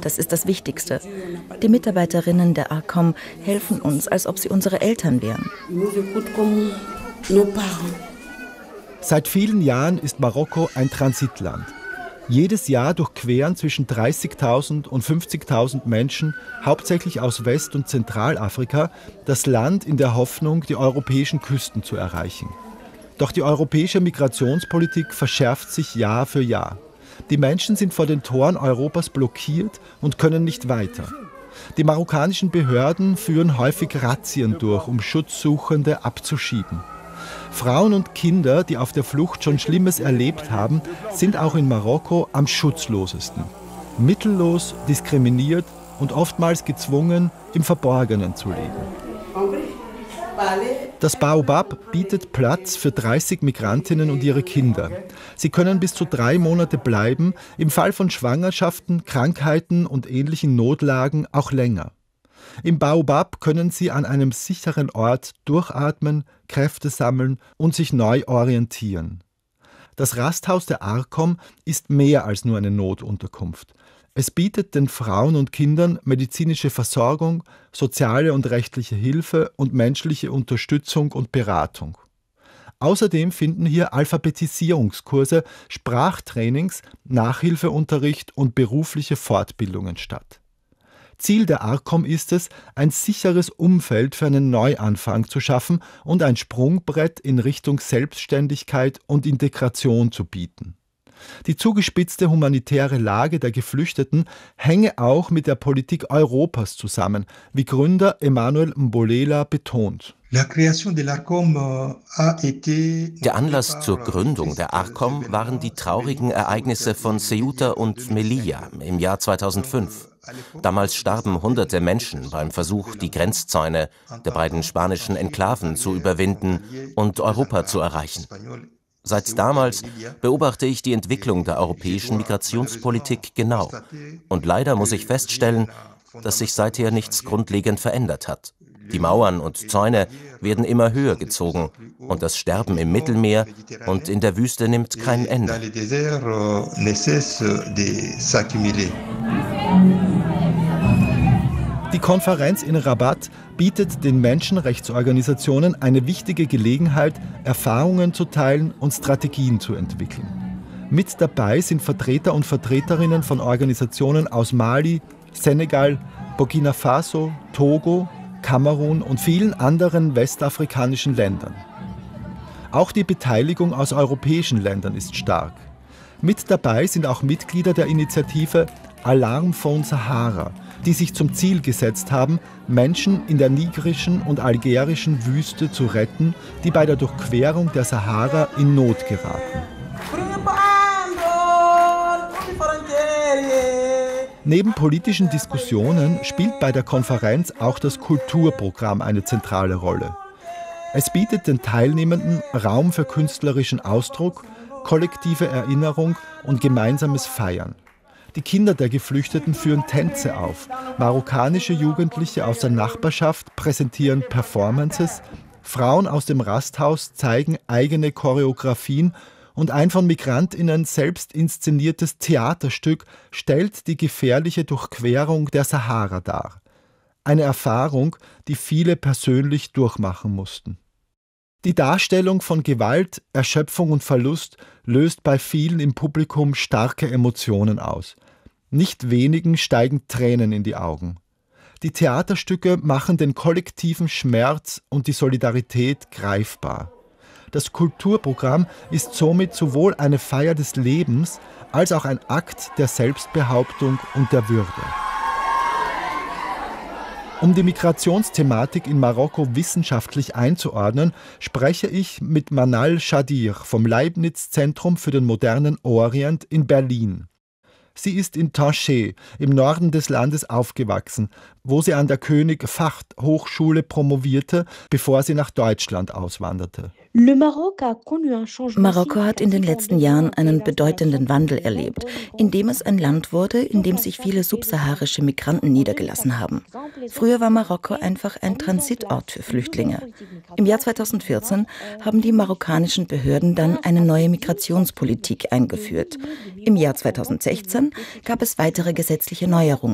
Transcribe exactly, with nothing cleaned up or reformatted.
Das ist das Wichtigste. Die Mitarbeiterinnen der ARCOM helfen uns, als ob sie unsere Eltern wären. Seit vielen Jahren ist Marokko ein Transitland. Jedes Jahr durchqueren zwischen dreißigtausend und fünfzigtausend Menschen, hauptsächlich aus West- und Zentralafrika, das Land in der Hoffnung, die europäischen Küsten zu erreichen. Doch die europäische Migrationspolitik verschärft sich Jahr für Jahr. Die Menschen sind vor den Toren Europas blockiert und können nicht weiter. Die marokkanischen Behörden führen häufig Razzien durch, um Schutzsuchende abzuschieben. Frauen und Kinder, die auf der Flucht schon Schlimmes erlebt haben, sind auch in Marokko am schutzlosesten. Mittellos, diskriminiert und oftmals gezwungen, im Verborgenen zu leben. Das Baobab bietet Platz für dreißig Migrantinnen und ihre Kinder. Sie können bis zu drei Monate bleiben, im Fall von Schwangerschaften, Krankheiten und ähnlichen Notlagen auch länger. Im Baobab können sie an einem sicheren Ort durchatmen, Kräfte sammeln und sich neu orientieren. Das Rasthaus der ARCOM ist mehr als nur eine Notunterkunft. Es bietet den Frauen und Kindern medizinische Versorgung, soziale und rechtliche Hilfe und menschliche Unterstützung und Beratung. Außerdem finden hier Alphabetisierungskurse, Sprachtrainings, Nachhilfeunterricht und berufliche Fortbildungen statt. Ziel der ARCOM ist es, ein sicheres Umfeld für einen Neuanfang zu schaffen und ein Sprungbrett in Richtung Selbstständigkeit und Integration zu bieten. Die zugespitzte humanitäre Lage der Geflüchteten hänge auch mit der Politik Europas zusammen, wie Gründer Emmanuel Mbolela betont. Der Anlass zur Gründung der ARCOM waren die traurigen Ereignisse von Ceuta und Melilla im Jahr zweitausendfünf. Damals starben hunderte Menschen beim Versuch, die Grenzzäune der beiden spanischen Enklaven zu überwinden und Europa zu erreichen. Seit damals beobachte ich die Entwicklung der europäischen Migrationspolitik genau. Und leider muss ich feststellen, dass sich seither nichts grundlegend verändert hat. Die Mauern und Zäune werden immer höher gezogen und das Sterben im Mittelmeer und in der Wüste nimmt kein Ende. Die Konferenz in Rabat bietet den Menschenrechtsorganisationen eine wichtige Gelegenheit, Erfahrungen zu teilen und Strategien zu entwickeln. Mit dabei sind Vertreter und Vertreterinnen von Organisationen aus Mali, Senegal, Burkina Faso, Togo, Kamerun und vielen anderen westafrikanischen Ländern. Auch die Beteiligung aus europäischen Ländern ist stark. Mit dabei sind auch Mitglieder der Initiative Alarm Phone Sahara, die sich zum Ziel gesetzt haben, Menschen in der nigerischen und algerischen Wüste zu retten, die bei der Durchquerung der Sahara in Not geraten. Neben politischen Diskussionen spielt bei der Konferenz auch das Kulturprogramm eine zentrale Rolle. Es bietet den Teilnehmenden Raum für künstlerischen Ausdruck, kollektive Erinnerung und gemeinsames Feiern. Die Kinder der Geflüchteten führen Tänze auf. Marokkanische Jugendliche aus der Nachbarschaft präsentieren Performances. Frauen aus dem Rasthaus zeigen eigene Choreografien. Und ein von MigrantInnen selbst inszeniertes Theaterstück stellt die gefährliche Durchquerung der Sahara dar. Eine Erfahrung, die viele persönlich durchmachen mussten. Die Darstellung von Gewalt, Erschöpfung und Verlust löst bei vielen im Publikum starke Emotionen aus. Nicht wenigen steigen Tränen in die Augen. Die Theaterstücke machen den kollektiven Schmerz und die Solidarität greifbar. Das Kulturprogramm ist somit sowohl eine Feier des Lebens als auch ein Akt der Selbstbehauptung und der Würde. Um die Migrationsthematik in Marokko wissenschaftlich einzuordnen, spreche ich mit Manal Shadir vom Leibniz-Zentrum für den modernen Orient in Berlin. Sie ist in Tanger im Norden des Landes aufgewachsen, wo sie an der König Fahd Hochschule promovierte, bevor sie nach Deutschland auswanderte. Marokko hat in den letzten Jahren einen bedeutenden Wandel erlebt, indem es ein Land wurde, in dem sich viele subsaharische Migranten niedergelassen haben. Früher war Marokko einfach ein Transitort für Flüchtlinge. Im Jahr zweitausendvierzehn haben die marokkanischen Behörden dann eine neue Migrationspolitik eingeführt. Im Jahr zweitausendsechzehn gab es weitere gesetzliche Neuerungen.